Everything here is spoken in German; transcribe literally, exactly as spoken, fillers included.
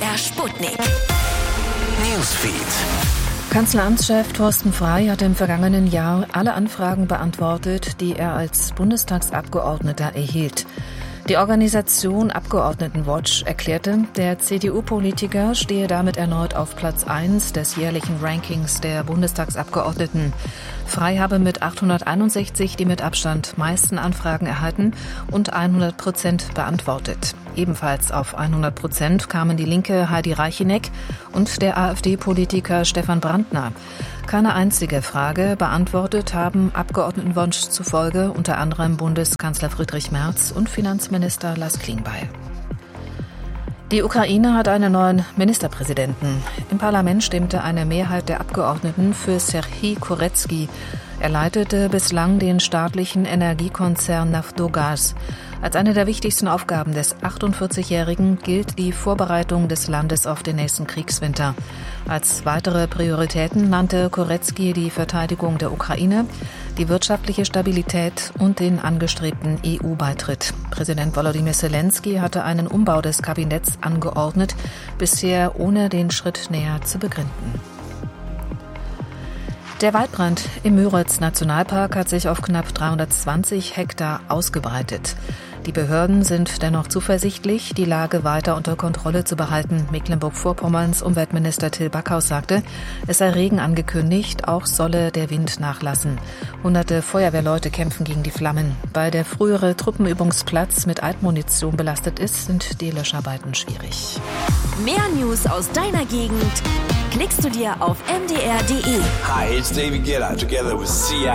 R Sputnik. Newsfeed. Kanzleramtschef Thorsten Frey hat im vergangenen Jahr alle Anfragen beantwortet, die er als Bundestagsabgeordneter erhielt. Die Organisation Abgeordnetenwatch erklärte, der C D U-Politiker stehe damit erneut auf Platz eins des jährlichen Rankings der Bundestagsabgeordneten. Frey habe mit achthunderteinundsechzig die mit Abstand meisten Anfragen erhalten und hundert Prozent beantwortet. Ebenfalls auf hundert Prozent kamen die Linke Heidi Reicheneck und der AfD-Politiker Stefan Brandner. Keine einzige Frage beantwortet haben Abgeordnetenwunsch zufolge unter anderem Bundeskanzler Friedrich Merz und Finanzminister Lars Klingbeil. Die Ukraine hat einen neuen Ministerpräsidenten. Im Parlament stimmte eine Mehrheit der Abgeordneten für Serhij Koretskij. Er leitete bislang den staatlichen Energiekonzern Naftogaz. Als eine der wichtigsten Aufgaben des achtundvierzigjährigen gilt die Vorbereitung des Landes auf den nächsten Kriegswinter. Als weitere Prioritäten nannte Koretskij die Verteidigung der Ukraine, die wirtschaftliche Stabilität und den angestrebten E U-Beitritt. Präsident Volodymyr Zelensky hatte einen Umbau des Kabinetts angeordnet, bisher ohne den Schritt näher zu begründen. Der Waldbrand im Müritz-Nationalpark hat sich auf knapp dreihundertzwanzig Hektar ausgebreitet. Die Behörden sind dennoch zuversichtlich, die Lage weiter unter Kontrolle zu behalten. Mecklenburg-Vorpommerns Umweltminister Till Backhaus sagte, es sei Regen angekündigt, auch solle der Wind nachlassen. Hunderte Feuerwehrleute kämpfen gegen die Flammen. Weil der frühere Truppenübungsplatz mit Altmunition belastet ist, sind die Löscharbeiten schwierig. Mehr News aus deiner Gegend klickst du dir auf m d r punkt d e. Hi, it's David Guetta together with C I